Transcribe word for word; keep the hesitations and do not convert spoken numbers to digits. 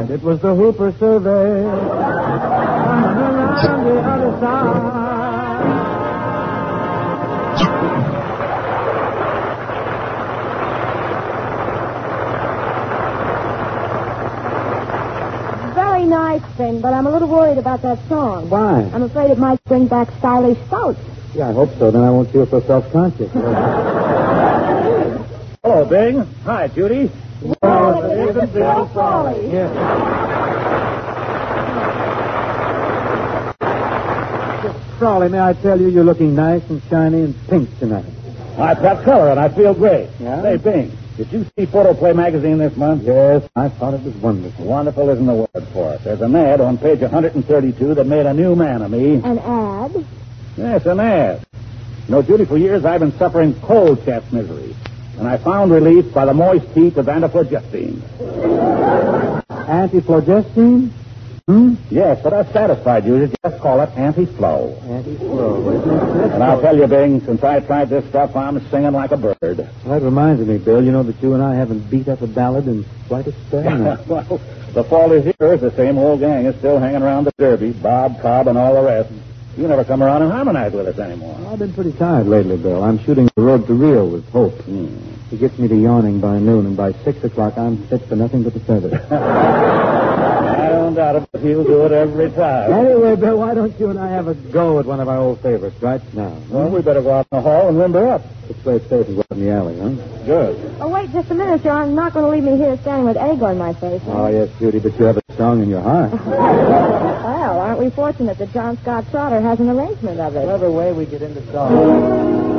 And it was the Hooper survey. Around the other side. Very nice thing, but I'm a little worried about that song. Why? I'm afraid it might bring back stylish spouts. Yeah, I hope so. Then I won't feel so self-conscious. Hello, Bing. Hi, Judy. Well, it isn't Bill Frawley. Yeah. Crawley, may I tell you, you're looking nice and shiny and pink tonight. I've got color and I feel great. Yeah? Say, Bing, did you see Photoplay magazine this month? Yes, I thought it was wonderful. Wonderful isn't the word for it. There's an ad on page one thirty-two that made a new man of me. An ad? Yes, an ad. You know, Judy, for years I've been suffering cold chest misery. And I found relief by the moist heat of antiflogestine. Antiflogestine? Hmm? Yes, but I've satisfied you. Just call it anti-flow. Anti-flow, isn't it? And I'll tell you, Bing, since I tried this stuff, I'm singing like a bird. Well, that reminds me, Bill, you know that you and I haven't beat up a ballad in quite a spell. Well, the fault is yours. The same old gang is still hanging around the Derby, Bob, Cobb, and all the rest. You never come around and harmonize with us anymore. Well, I've been pretty tired lately, Bill. I'm shooting the road to Rio with Hope. Hmm. He gets me to yawning by noon, and by six o'clock I'm fit for nothing but the feathers. I don't doubt it, but he'll do it every time. Anyway, Bill, why don't you and I have a go at one of our old favorites right now? Well, we better go out in the hall and limber up. Let's play it safe and go out in the alley, huh? Good. Oh, wait just a minute, sir. I'm not going to leave me here standing with egg on my face. Oh, yes, Judy, but you have a song in your heart. Well, aren't we fortunate that John Scott Trotter has an arrangement of it? Clever way we get into song.